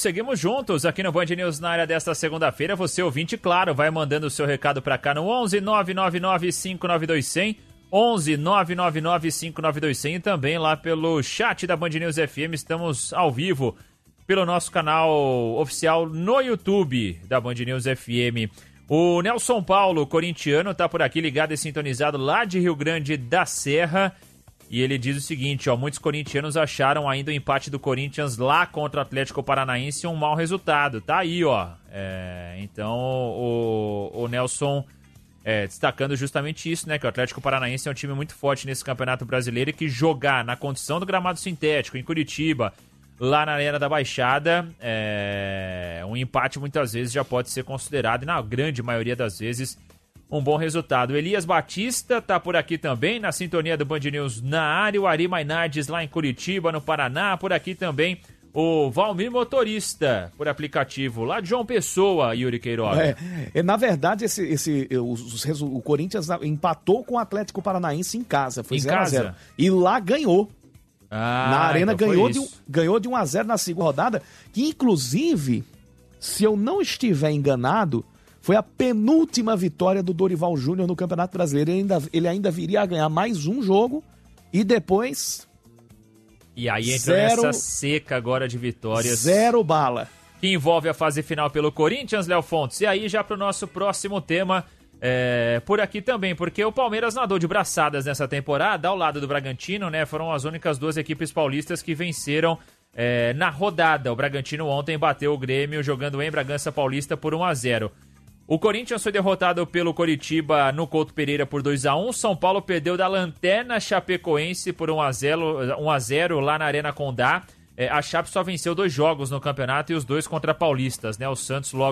seguimos juntos aqui no Band News na área desta segunda-feira. Você, ouvinte, claro, vai mandando o seu recado pra cá no 11 999 592 100, 11 999 592 100 e também lá pelo chat da Band News FM. Estamos ao vivo pelo nosso canal oficial no YouTube da Band News FM. O Nelson Paulo, corintiano, tá por aqui ligado e sintonizado lá de Rio Grande da Serra. E ele diz o seguinte, muitos corintianos acharam ainda o empate do Corinthians lá contra o Atlético Paranaense um mau resultado. Tá aí, então o Nelson destacando justamente isso, né? Que o Atlético Paranaense é um time muito forte nesse Campeonato Brasileiro e que jogar na condição do gramado sintético em Curitiba, lá na Arena da Baixada, um empate muitas vezes já pode ser considerado, e na grande maioria das vezes, um bom resultado. Elias Batista tá por aqui também, na sintonia do Band News na área. O Ari Mainardes lá em Curitiba, no Paraná. Por aqui também o Valmir Motorista, por aplicativo, lá de João Pessoa, Yuri Queiroga. Na verdade, o Corinthians empatou com o Atlético Paranaense em casa. Foi 0-0. E lá ganhou. Na Arena então ganhou de 1-0 na segunda rodada. Que, inclusive, se eu não estiver enganado, foi a penúltima vitória do Dorival Júnior no Campeonato Brasileiro. Ele ainda viria a ganhar mais um jogo e depois... E aí entra nessa seca agora de vitórias. 0 bala. Que envolve a fase final pelo Corinthians, Léo Fontes. E aí já pro nosso próximo tema, por aqui também, porque o Palmeiras nadou de braçadas nessa temporada, ao lado do Bragantino, né? Foram as únicas duas equipes paulistas que venceram na rodada. O Bragantino ontem bateu o Grêmio jogando em Bragança Paulista por 1-0. O Corinthians foi derrotado pelo Coritiba no Couto Pereira por 2-1. São Paulo perdeu da Lanterna Chapecoense por 1-0 lá na Arena Condá. A Chape só venceu 2 jogos no campeonato e os 2 contra paulistas, né? O Santos logo